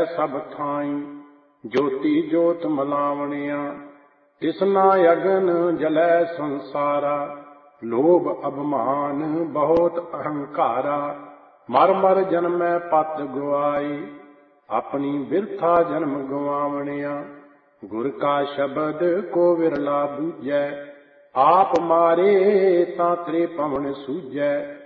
ਸਭ ਥਾਈ। ਜੋਤੀ ਜੋਤ ਮਲਾਵਣਿਆ ਤਿਸਨਾ ਅਗਨ ਜਲੈ ਸੰਸਾਰਾ। ਲੋਭ ਅਭਿਮਾਨ ਬਹੁਤ ਅਹੰਕਾਰਾ। ਮਰ ਮਰ ਜਨਮੈ ਪਤ ਗੁਆਈ। ਆਪਣੀ ਬਿਰਥਾ ਜਨਮ ਗਵਾਵਣਿਆ। ਗੁਰ ਕਾ ਸ਼ਬਦ ਕੋ ਵਿਰਲਾ ਬੂਝੈ। ਆਪ ਮਾਰੇ ਤਾਂ ਤ੍ਰੇ ਪਵਨ ਸੂਝੈ।